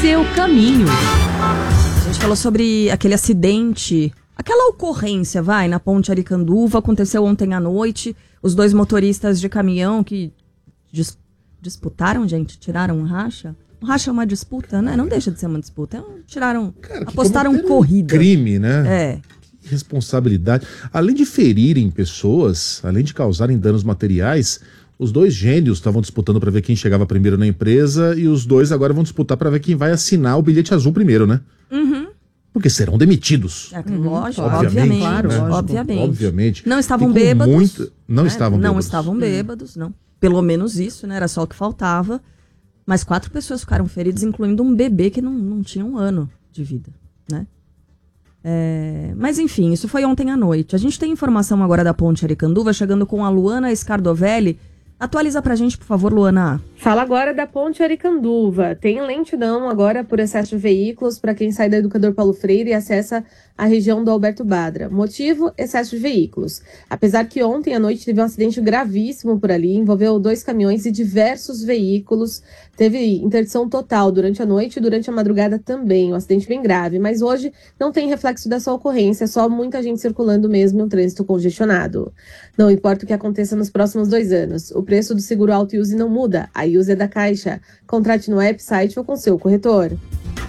seu caminho. A gente falou sobre aquele acidente, aquela ocorrência, na Ponte Aricanduva, aconteceu ontem à noite. Os dois motoristas de caminhão que disputaram, gente, tiraram um racha. Um racha é uma disputa, né? Não deixa de ser uma disputa. Apostaram corrida. Crime, né? É. Que responsabilidade. Além de ferirem pessoas, além de causarem danos materiais, os dois gênios estavam disputando para ver quem chegava primeiro na empresa e os dois agora vão disputar para ver quem vai assinar o bilhete azul primeiro, né? Uhum. Porque serão demitidos. Lógico, obviamente. Claro, né? obviamente. Não estavam bêbados. Não estavam bêbados. Não estavam bêbados, não. Pelo menos isso, né? Era só o que faltava. Mas 4 pessoas ficaram feridas, incluindo um bebê que não tinha 1 ano de vida, né? Mas enfim, isso foi ontem à noite. A gente tem informação agora da Ponte Aricanduva, chegando com a Luana Scardovelli. Atualiza pra gente, por favor, Luana. Fala agora da Ponte Aricanduva. Tem lentidão agora por excesso de veículos para quem sai da Educador Paulo Freire e acessa a região do Alberto Badra. Motivo, excesso de veículos. Apesar que ontem à noite teve um acidente gravíssimo por ali, envolveu 2 caminhões e diversos veículos. Teve interdição total durante a noite e durante a madrugada também, um acidente bem grave. Mas hoje não tem reflexo dessa ocorrência, só muita gente circulando mesmo em um trânsito congestionado. Não importa o que aconteça nos próximos 2 anos, o preço do seguro auto e use não muda. A use é da Caixa. Contrate no app, site ou com seu corretor.